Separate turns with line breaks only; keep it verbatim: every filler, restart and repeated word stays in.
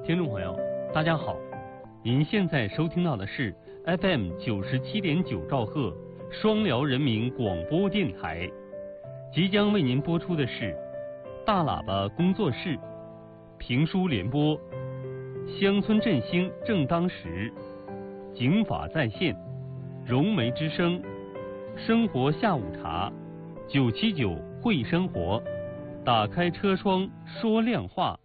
听众朋友，大家好，您现在收听到的是 F M 九十七点九兆赫双辽人民广播电台，即将为您播出的是大喇叭工作室评书联播，乡村振兴正当时，警法在线，融媒之声，生活下午茶，九七九会生活，打开车窗说亮话。